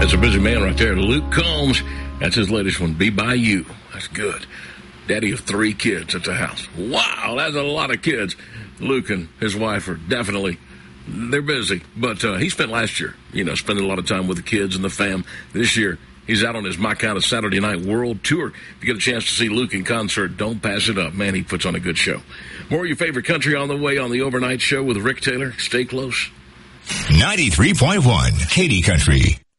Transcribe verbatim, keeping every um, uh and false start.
That's a busy man right there, Luke Combs. That's his latest one, Be By You. That's good. Daddy of three kids at the house. Wow, that's a lot of kids. Luke and his wife are definitely, they're busy. But uh, he spent last year, you know, spending a lot of time with the kids and the fam. This year, he's out on his My Kind of Saturday Night World Tour. If you get a chance to see Luke in concert, don't pass it up. Man, he puts on a good show. More of your favorite country on the way on the Overnight Show with Rick Taylor. Stay close. ninety-three point one Katy Country.